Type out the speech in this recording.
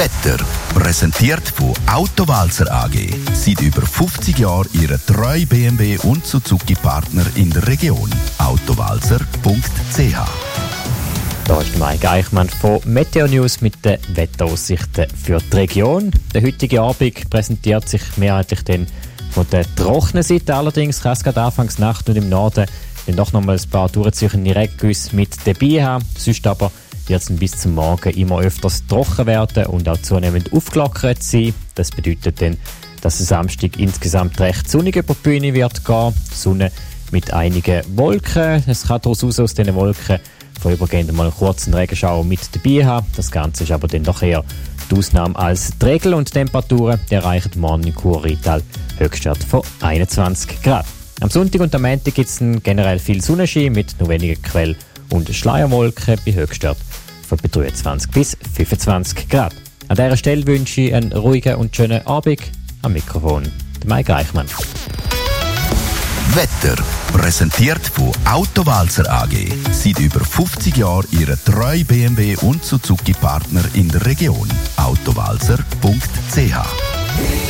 Wetter, präsentiert von Autowalzer AG. Seit über 50 Jahren Ihre treue BMW und Suzuki-Partner in der Region. Autowalzer.ch. Da ist Mike Eichmann von Meteo News mit den Wetteraussichten für die Region. Der heutige Abend präsentiert sich mehrheitlich dann von der trockenen Seite. Allerdings kann es gerade anfangs Nacht und im Norden dann doch noch mal ein paar durchziehende Regengüsse mit dabei haben. Sonst aber wird es bis zum Morgen immer öfters trocken werden und auch zunehmend aufgelockert sein. Das bedeutet dann, dass es Samstag insgesamt recht sonnig über die Bühne wird gehen. Sonne mit einigen Wolken. Es kann daraus aus diesen Wolken vorübergehend mal einen kurzen Regenschauer mit dabei haben. Das Ganze ist aber dann doch eher die Ausnahme als die Regel und die Temperaturen erreichen morgen in Chur-Rital Höchstwert von 21 Grad. Am Sonntag und am Montag gibt es generell viel Sonnenschein mit nur wenigen Quell- und Schleierwolken bei Höchstwert von 23 bis 25 Grad. An dieser Stelle wünsche ich einen ruhigen und schönen Abend. Am Mikrofon der Mike Eichmann. Wetter, präsentiert von Autowalzer AG. Seit über 50 Jahren Ihre treue BMW und Suzuki-Partner in der Region. Autowalzer.ch.